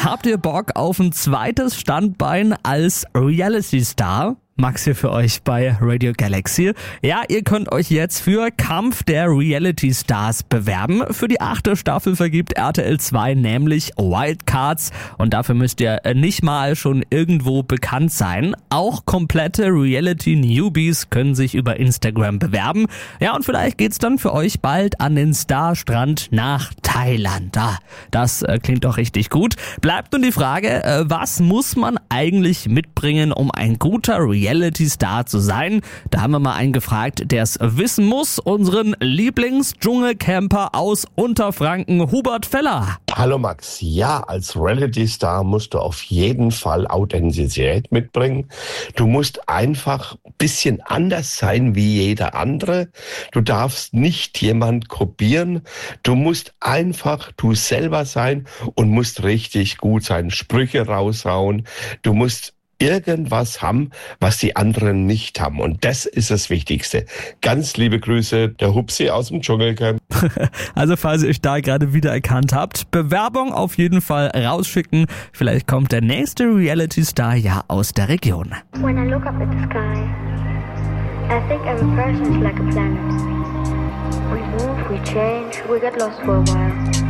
Habt ihr Bock auf ein zweites Standbein als Reality Star? Max hier für euch bei Radio Galaxy. Ja, ihr könnt euch jetzt für Kampf der Reality Stars bewerben. Für die 8. Staffel vergibt RTL 2 nämlich Wildcards und dafür müsst ihr nicht mal schon irgendwo bekannt sein. Auch komplette Reality-Newbies können sich über Instagram bewerben. Ja, und vielleicht geht's dann für euch bald an den Starstrand nach Thailand. Das klingt doch richtig gut. Bleibt nun die Frage, was muss man eigentlich mitbringen, um ein guter Reality-Star zu sein? Da haben wir mal einen gefragt, der es wissen muss. Unseren Lieblings-Dschungelcamper aus Unterfranken, Hubert Feller. Hallo Max. Ja, als Reality-Star musst du auf jeden Fall Authentizität mitbringen. Du musst einfach ein bisschen anders sein wie jeder andere. Du darfst nicht jemand kopieren. Du musst einfach du selber sein und musst richtig gut sein. Sprüche raushauen. Du musst irgendwas haben, was die anderen nicht haben. Und das ist das Wichtigste. Ganz liebe Grüße, der Hupsi aus dem Dschungelcamp. Also falls ihr euch da gerade wiedererkannt habt, Bewerbung auf jeden Fall rausschicken. Vielleicht kommt der nächste Reality-Star ja aus der Region. When I look up at the sky, I think every person is like a planet. We move, we change, we get lost for a while.